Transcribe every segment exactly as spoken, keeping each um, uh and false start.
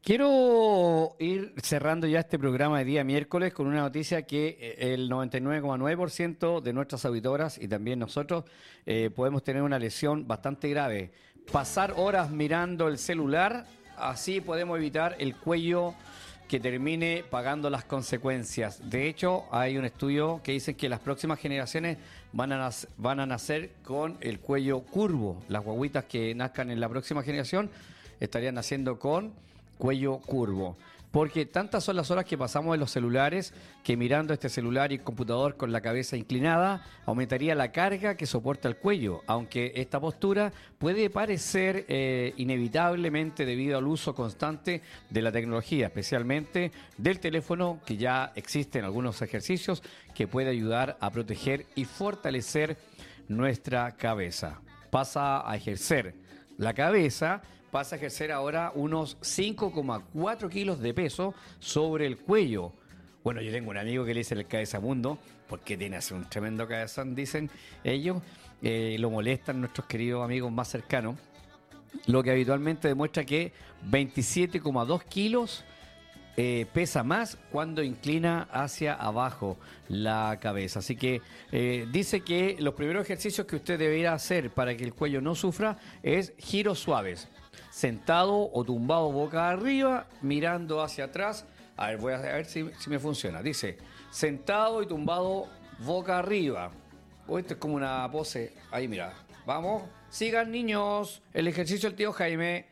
Quiero ir cerrando ya este programa de día miércoles con una noticia que eh, el noventa y nueve coma nueve por ciento de nuestras auditoras y también nosotros eh, podemos tener una lesión bastante grave. Pasar horas mirando el celular, así podemos evitar el cuello que termine pagando las consecuencias. De hecho, hay un estudio que dice que las próximas generaciones van a, nac- van a nacer con el cuello curvo. Las guaguitas que nazcan en la próxima generación estarían naciendo con cuello curvo. Porque tantas son las horas que pasamos en los celulares que mirando este celular y computador con la cabeza inclinada aumentaría la carga que soporta el cuello, aunque esta postura puede parecer eh, inevitablemente debido al uso constante de la tecnología, especialmente del teléfono, que ya existen algunos ejercicios que puede ayudar a proteger y fortalecer nuestra cabeza. Pasa a ejercer la cabeza. Pasa a ejercer ahora unos cinco coma cuatro kilos de peso sobre el cuello. Bueno, yo tengo un amigo que le dice el cabezamundo, porque tiene así un tremendo cabezón, dicen ellos. Eh, lo molestan nuestros queridos amigos más cercanos, lo que habitualmente demuestra que veintisiete coma dos kilos eh, pesa más cuando inclina hacia abajo la cabeza. Así que eh, dice que los primeros ejercicios que usted debería hacer para que el cuello no sufra es giros suaves. Sentado o tumbado boca arriba, mirando hacia atrás. A ver, voy a ver si, si me funciona. Dice, sentado y tumbado boca arriba. Oh, esto es como una pose. Ahí, mira. Vamos. Sigan, niños. El ejercicio del tío Jaime.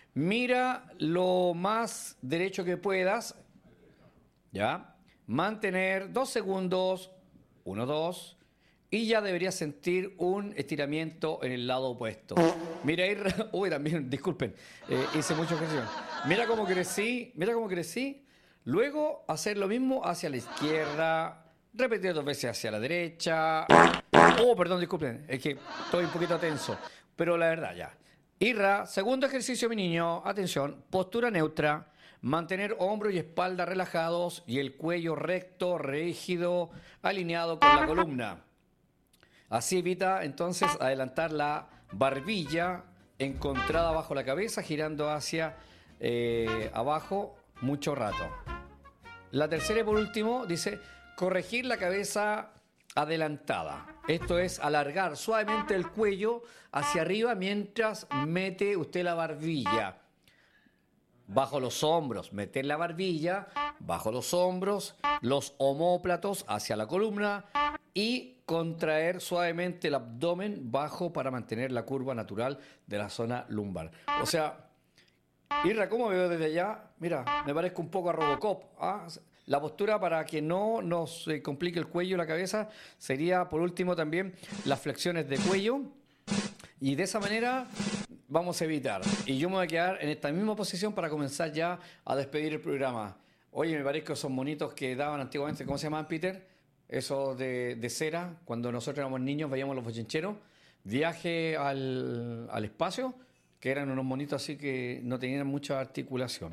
Mira lo más derecho que puedas. ¿Ya? Mantener dos segundos. Uno, dos. Y ya deberías sentir un estiramiento en el lado opuesto. Mira, ir... Uy, también, disculpen, eh, hice mucho ejercicio. Mira cómo crecí, mira cómo crecí. Luego hacer lo mismo hacia la izquierda, repetir dos veces hacia la derecha. Oh, perdón, disculpen, es que estoy un poquito tenso. Pero la verdad, ya. Irra, segundo ejercicio, mi niño. Atención, postura neutra. Mantener hombros y espalda relajados y el cuello recto, rígido, alineado con la columna. Así evita entonces adelantar la barbilla encontrada bajo la cabeza, girando hacia eh, abajo mucho rato. La tercera y por último dice corregir la cabeza adelantada. Esto es alargar suavemente el cuello hacia arriba mientras mete usted la barbilla. Bajo los hombros, meter la barbilla, bajo los hombros, los omóplatos hacia la columna y contraer suavemente el abdomen bajo para mantener la curva natural de la zona lumbar. O sea, Irra, ¿cómo me veo desde allá? Mira, me parezco un poco a Robocop. ¿Ah? La postura para que no nos eh, complique el cuello y la cabeza sería, por último, también las flexiones de cuello. Y de esa manera vamos a evitar. Y yo me voy a quedar en esta misma posición para comenzar ya a despedir el programa. Oye, me parezco esos monitos que daban antiguamente, ¿cómo se llamaban, Peter? Esos de, de cera, cuando nosotros éramos niños, veíamos los bochincheros. Viaje al, al espacio, que eran unos monitos así que no tenían mucha articulación.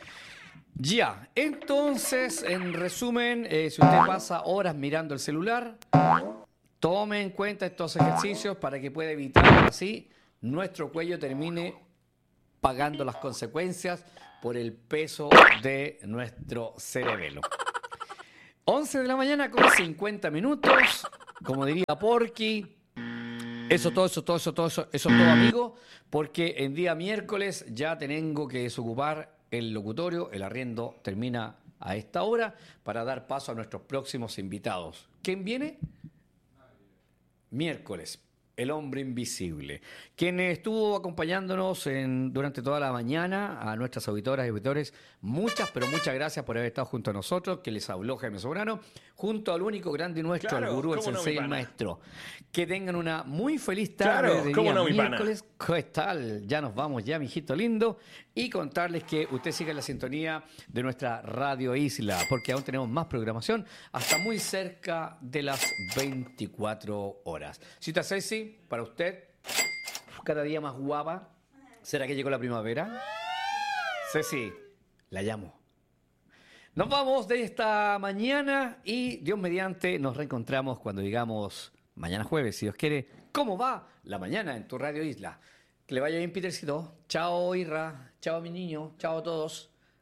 Ya, entonces, en resumen, eh, si usted pasa horas mirando el celular, tome en cuenta estos ejercicios para que pueda evitar así nuestro cuello termine pagando las consecuencias por el peso de nuestro cerebelo. once de la mañana con cincuenta minutos, como diría Porky. Eso todo, eso todo, eso todo, eso, eso todo, amigo, porque en día miércoles ya tengo que desocupar el locutorio, el arriendo termina a esta hora para dar paso a nuestros próximos invitados. ¿Quién viene? Miércoles, el hombre invisible, quien estuvo acompañándonos en, durante toda la mañana, a nuestras auditoras y auditores, muchas, pero muchas gracias por haber estado junto a nosotros, que les habló Jaime Sobrano, junto al único grande nuestro, claro, el gurú, el no, sensei, el maestro. Que tengan una muy feliz tarde claro, de día no, miércoles. ¿Qué tal? Ya nos vamos ya, mijito lindo, y contarles que usted siga en la sintonía de nuestra Radio Isla, porque aún tenemos más programación hasta muy cerca de las veinticuatro horas. Cita Ceci, para usted, cada día más guapa. ¿Será que llegó la primavera? Ceci, la llamo. Nos vamos de esta mañana y Dios mediante nos reencontramos cuando digamos mañana jueves, si Dios quiere. ¿Cómo va la mañana en tu Radio Isla? Que le vaya bien, Petercito. Chao, Irra. Chao, mi niño. Chao a todos.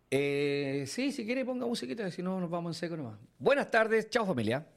Eh, sí, si quiere ponga musiquita, si no nos vamos en seco nomás. Buenas tardes, chao familia.